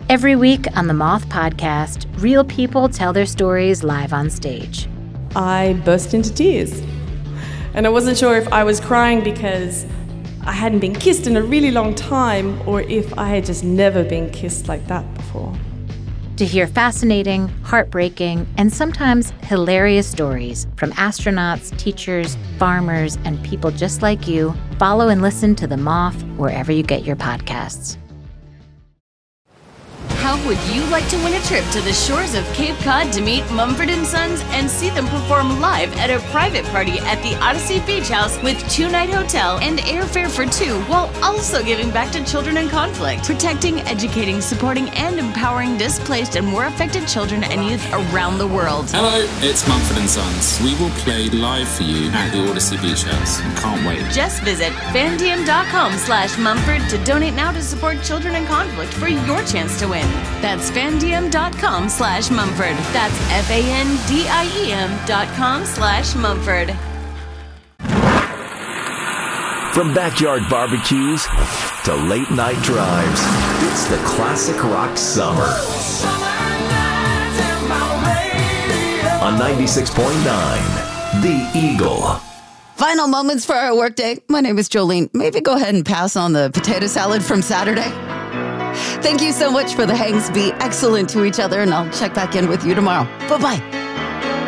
Every week on the Moth Podcast, real people tell their stories live on stage. I burst into tears. And I wasn't sure if I was crying because I hadn't been kissed in a really long time or if I had just never been kissed like that before. To hear fascinating, heartbreaking, and sometimes hilarious stories from astronauts, teachers, farmers, and people just like you, follow and listen to The Moth wherever you get your podcasts. How would you like to win a trip to the shores of Cape Cod to meet Mumford & Sons and see them perform live at a private party at the Odyssey Beach House with 2-night hotel and airfare for 2, while also giving back to children in conflict, protecting, educating, supporting, and empowering displaced and war affected children and youth around the world? Hello, it's Mumford & Sons. We will play live for you at the Odyssey Beach House. Can't wait. Just visit fandiem.com/Mumford to donate now to support children in conflict for your chance to win. That's fandiem.com/Mumford. That's FANDIEM.com/Mumford. From backyard barbecues to late night drives, it's the classic rock summer. On 96.9, The Eagle. Final moments for our workday. My name is Jolene. Maybe go ahead and pass on the potato salad from Saturday. Thank you so much for the hangs. Be excellent to each other, and I'll check back in with you tomorrow. Bye-bye.